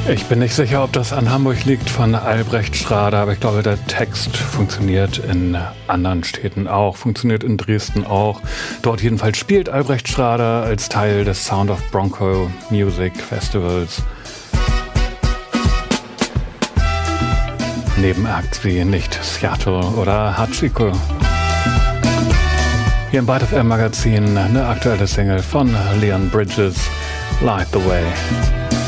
Ich bin nicht sicher, ob das an Hamburg liegt von Albrecht Schrader, aber ich glaube, der Text funktioniert in anderen Städten auch, funktioniert in Dresden auch. Dort jedenfalls spielt Albrecht Schrader als Teil des Sound of Bronco Music Festivals. Neben Acts wie Nicht Seattle oder Hachiko. Hier im Byte FM Magazin eine aktuelle Single von Leon Bridges, Light the Way.